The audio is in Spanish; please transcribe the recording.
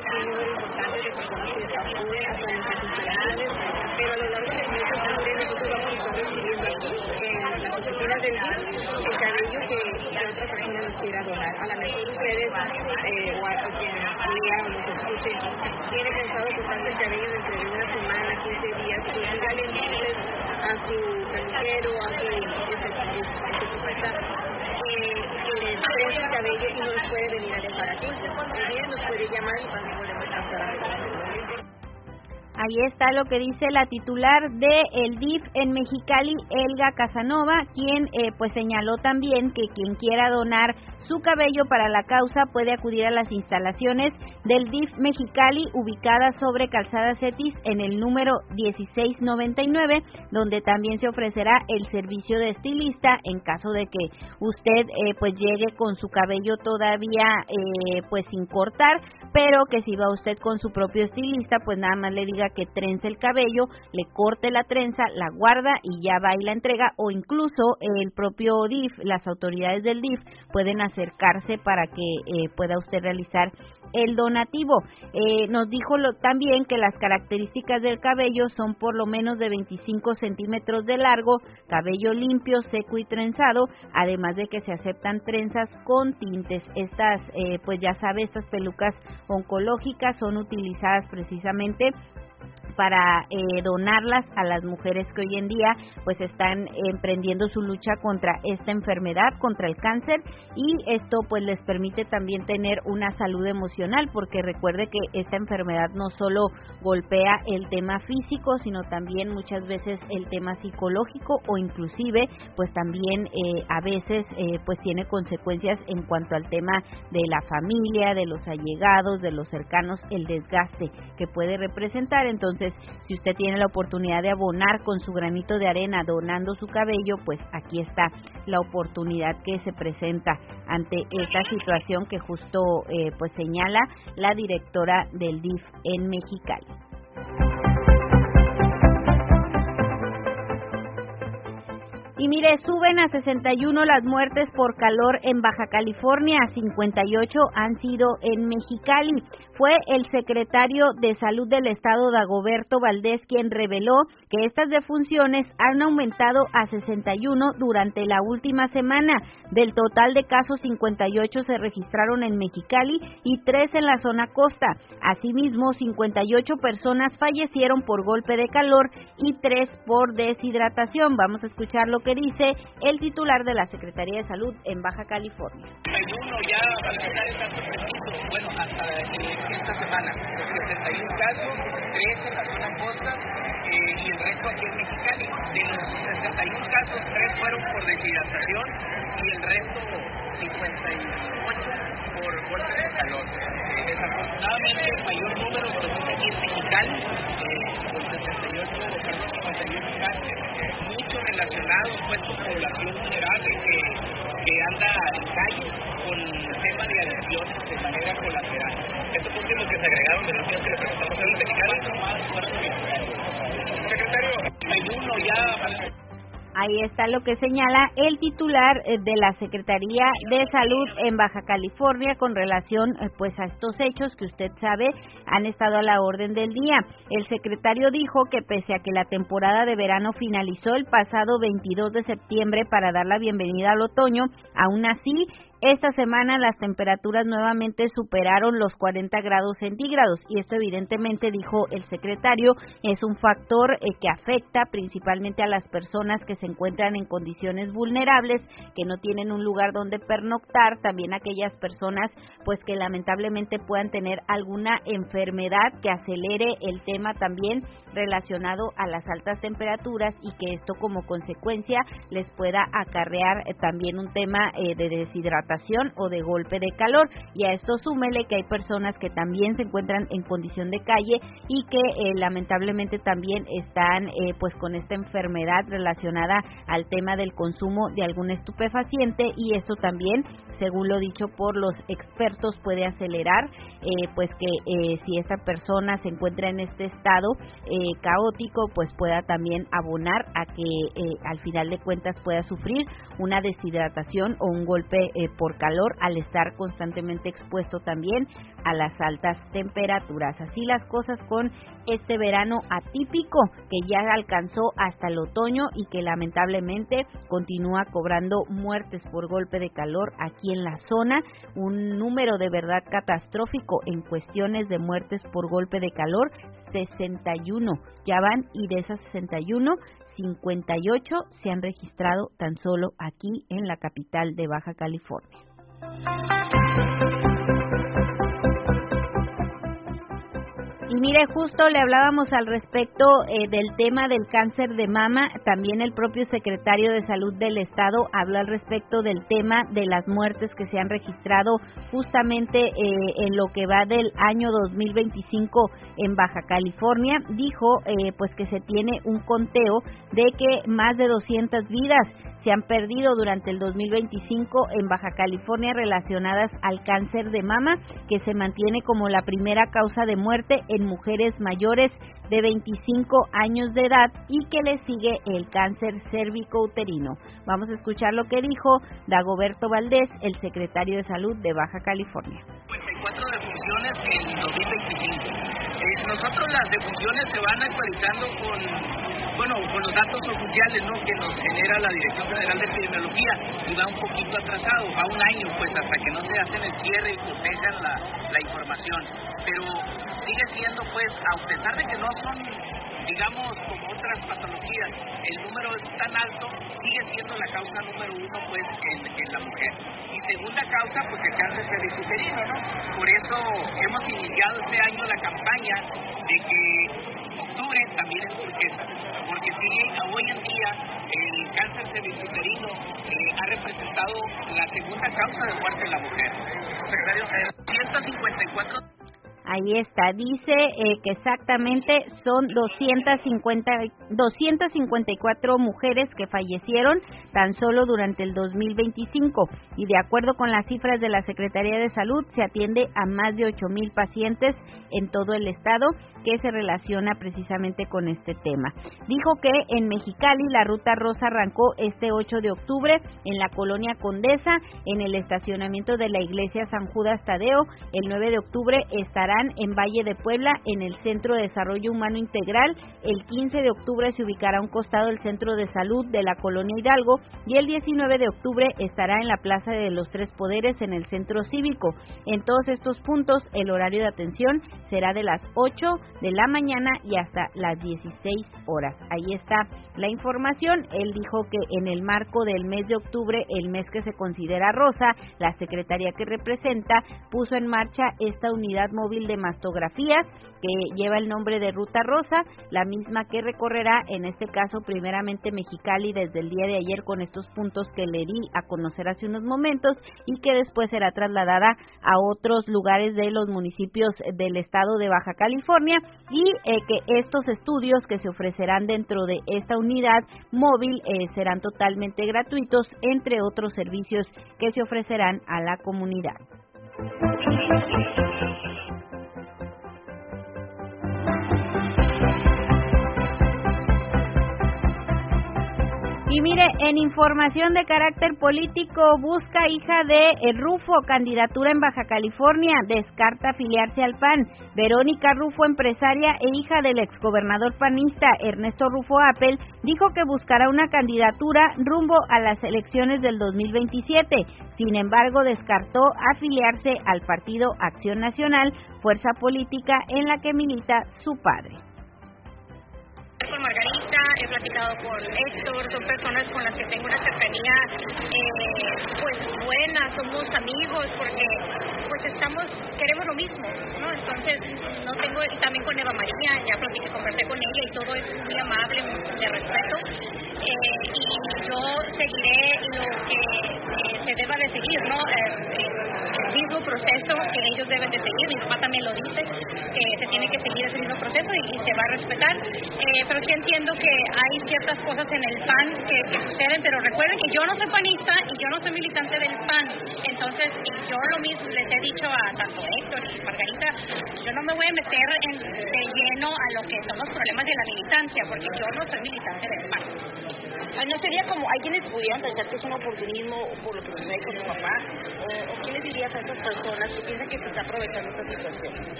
un número importante de personas que acuden a sus necesidades, pero a lo largo del mes de octubre nosotros vamos a estar recibiendo aquí en las oficinas del DIF el cabello que otra persona nos quiera donar. A lo mejor ustedes o a quien lea o nos escuche tiene pensado cortarse el cabello dentro de una semana, 15 días, pues díganle entonces a su peluquero, a su estupenda que le preste el cabello y no nos puede venir a dejar aquí. También nos puede llamar y también podemos pasar a ver. Ahí está lo que dice la titular de el DIF en Mexicali, Elga Casanova, quien pues señaló también que quien quiera donar su cabello para la causa puede acudir a las instalaciones del DIF Mexicali, ubicadas sobre Calzada Cetis en el número 1699, donde también se ofrecerá el servicio de estilista en caso de que usted pues llegue con su cabello todavía pues sin cortar, pero que si va usted con su propio estilista, pues nada más le diga que trence el cabello, le corte la trenza, la guarda y ya va y la entrega, o incluso el propio DIF, las autoridades del DIF pueden acercarse para que pueda usted realizar el donativo. Nos dijo también que las características del cabello son por lo menos de 25 centímetros de largo, cabello limpio, seco y trenzado, además de que se aceptan trenzas con tintes. Estas, pues ya sabe, estas pelucas oncológicas son utilizadas precisamente para donarlas a las mujeres que hoy en día pues están emprendiendo su lucha contra esta enfermedad, contra el cáncer, y esto pues les permite también tener una salud emocional, porque recuerde que esta enfermedad no solo golpea el tema físico, sino también muchas veces el tema psicológico, o inclusive pues también a veces pues tiene consecuencias en cuanto al tema de la familia, de los allegados, de los cercanos, el desgaste que puede representar. Entonces, si usted tiene la oportunidad de abonar con su granito de arena donando su cabello, pues aquí está la oportunidad que se presenta ante esta situación que justo pues señala la directora del DIF en Mexicali. Y mire, suben a 61 las muertes por calor en Baja California, 58 han sido en Mexicali. Fue el secretario de Salud del Estado, Dagoberto Valdés, quien reveló que estas defunciones han aumentado a 61 durante la última semana. Del total de casos, 58 se registraron en Mexicali y 3 en la zona costa. Asimismo, 58 personas fallecieron por golpe de calor y 3 por deshidratación. Vamos a escuchar lo que dice el titular de la Secretaría de Salud en Baja California. 61 ya, al final el dato preciso, bueno, hasta esta semana, 61 casos, 3 en la zona costa y el resto aquí en Mexicali. De los 61 casos, 3 fueron por deshidratación y el resto 58 por golpe de calor. Desafortunadamente el mayor número lo tenemos aquí en Mexicali, con 58 casos, mucho relacionados pues con población vulnerable que anda en calle con el tema de adicciones de manera colateral. Estos últimos que se agregaron de los días que le presentamos en el Mexicali, secretario, hay uno ya. Ahí está lo que señala el titular de la Secretaría de Salud en Baja California con relación pues a estos hechos que usted sabe han estado a la orden del día. El secretario dijo que pese a que la temporada de verano finalizó el pasado 22 de septiembre para dar la bienvenida al otoño, aún así esta semana las temperaturas nuevamente superaron los 40 grados centígrados y esto evidentemente, dijo el secretario, es un factor que afecta principalmente a las personas que se encuentran en condiciones vulnerables, que no tienen un lugar donde pernoctar, también aquellas personas pues que lamentablemente puedan tener alguna enfermedad que acelere el tema también relacionado a las altas temperaturas y que esto como consecuencia les pueda acarrear también un tema de deshidratación o de golpe de calor, y a esto súmele que hay personas que también se encuentran en condición de calle y que lamentablemente también están pues con esta enfermedad relacionada al tema del consumo de algún estupefaciente, y eso también, según lo dicho por los expertos, puede acelerar pues que si esta persona se encuentra en este estado caótico, pues pueda también abonar a que al final de cuentas pueda sufrir una deshidratación o un golpe por calor al estar constantemente expuesto también a las altas temperaturas. Así las cosas con este verano atípico que ya alcanzó hasta el otoño y que lamentablemente continúa cobrando muertes por golpe de calor aquí en la zona, un número de verdad catastrófico en cuestiones de muertes por golpe de calor, 61 ya van, y de esas 61, 58 se han registrado tan solo aquí en la capital de Baja California. Y mire, justo le hablábamos al respecto del tema del cáncer de mama. También el propio secretario de Salud del Estado habló al respecto del tema de las muertes que se han registrado justamente en lo que va del año 2025 en Baja California. Dijo pues que se tiene un conteo de que más de 200 vidas se han perdido durante el 2025 en Baja California relacionadas al cáncer de mama, que se mantiene como la primera causa de muerte en mujeres mayores de 25 años de edad y que le sigue el cáncer cérvico-uterino. Vamos a escuchar lo que dijo Dagoberto Valdés, el secretario de Salud de Baja California. 54 defunciones en 2025. Nosotros las defunciones se van actualizando con los datos oficiales, ¿no?, que nos genera la Dirección Federal de Epidemiología, y va un poquito atrasado, va un año pues hasta que no se hacen el cierre y protejan la información, pero sigue siendo pues, a pesar de que no son, digamos, como otras patologías, el número es tan alto, sigue siendo la causa número uno pues en la mujer. Y segunda causa pues el cáncer cervicuterino, ¿no? Por eso hemos iniciado este año la campaña de que octubre también es turquesa, porque sí, hoy en día el cáncer cervicuterino ha representado la segunda causa de muerte en la mujer. Secretario, 154. Ahí está, dice que exactamente son 254 mujeres que fallecieron tan solo durante el 2025, y de acuerdo con las cifras de la Secretaría de Salud se atiende a más de 8,000 pacientes en todo el estado que se relaciona precisamente con este tema. Dijo que en Mexicali la Ruta Rosa arrancó este 8 de octubre en la colonia Condesa, en el estacionamiento de la iglesia San Judas Tadeo. El 9 de octubre estará en Valle de Puebla, en el Centro de Desarrollo Humano Integral. El 15 de octubre se ubicará a un costado del Centro de Salud de la Colonia Hidalgo, y el 19 de octubre estará en la Plaza de los Tres Poderes, en el Centro Cívico. En todos estos puntos el horario de atención será de las 8 de la mañana y hasta las 16 horas. Ahí está la información. Él dijo que en el marco del mes de octubre, el mes que se considera rosa, la secretaría que representa puso en marcha esta unidad móvil de mastografías que lleva el nombre de Ruta Rosa, la misma que recorrerá en este caso primeramente Mexicali desde el día de ayer con estos puntos que le di a conocer hace unos momentos, y que después será trasladada a otros lugares de los municipios del estado de Baja California, y que estos estudios que se ofrecerán dentro de esta unidad móvil serán totalmente gratuitos, entre otros servicios que se ofrecerán a la comunidad. Y mire, en información de carácter político, busca hija de Rufo candidatura en Baja California, descarta afiliarse al PAN. Verónica Rufo, empresaria e hija del exgobernador panista Ernesto Rufo Appel, dijo que buscará una candidatura rumbo a las elecciones del 2027. Sin embargo, descartó afiliarse al Partido Acción Nacional, fuerza política en la que milita su padre. Con Margarita, he platicado con Héctor, son personas con las que tengo una cercanía pues buena, somos amigos porque pues queremos lo mismo, ¿no? Entonces no tengo, y también con Eva María, ya conversé con ella y todo es muy amable, de respeto, y yo seguiré lo que se deba de seguir, ¿no? El mismo proceso que ellos deben de seguir, mi papá también lo dice, que se tiene que seguir ese mismo proceso y se va a respetar, pero sí entiendo que hay ciertas cosas en el PAN que suceden, pero recuerden que yo no soy panista y yo no soy militante del PAN, entonces yo lo mismo les he dicho a tanto Héctor y Margarita, yo no me voy a meter de lleno a lo que son los problemas de la militancia, porque yo no soy militante del PAN. No sería como, hay quienes pudieran pensar que es un oportunismo por lo que sucede con tu papá, o qué les dirías a esas personas que piensan que se está aprovechando esta situación?